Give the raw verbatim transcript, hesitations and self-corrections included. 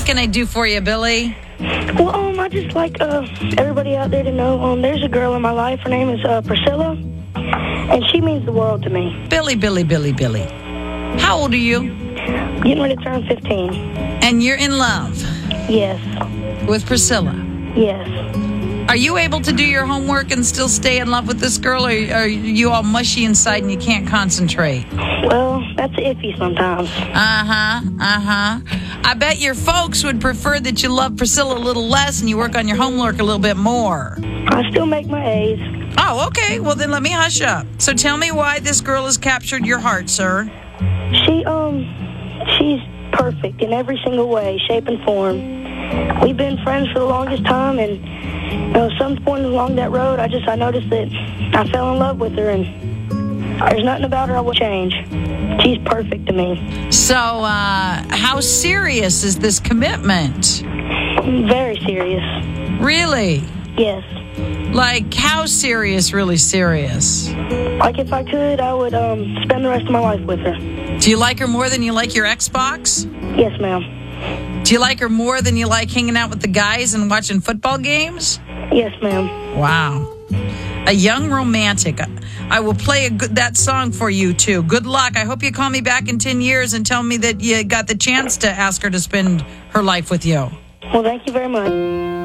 can I do for you, Billy? Well, um, I just like uh, everybody out there to know um, there's a girl in my life. Her name is uh, Priscilla, and she means the world to me. Billy, Billy, Billy, Billy. How old are you? Getting ready to turn fifteen. And you're in love Yes. with Priscilla. Yes. Are you able to do your homework and still stay in love with this girl, or are you all mushy inside and you can't concentrate? Well, that's iffy sometimes. Uh-huh, uh-huh. I bet your folks would prefer that you love Priscilla a little less and you work on your homework a little bit more. I still make my A's. Oh, okay. Well, then let me hush up. So tell me why this girl has captured your heart, sir. She, um, she's perfect in every single way, shape, and form. We've been friends for the longest time, and you know, some point along that road, I just I noticed that I fell in love with her, and there's nothing about her I would change. She's perfect to me. So, uh, how serious is this commitment? Very serious. Really? Yes. Like, how serious, really serious? Like, if I could, I would um, spend the rest of my life with her. Do you like her more than you like your Xbox? Yes, ma'am. Do you like her more than you like hanging out with the guys and watching football games? Yes, ma'am. Wow. A young romantic. I will play a good, that song for you, too. Good luck. I hope you call me back in ten years and tell me that you got the chance to ask her to spend her life with you. Well, thank you very much.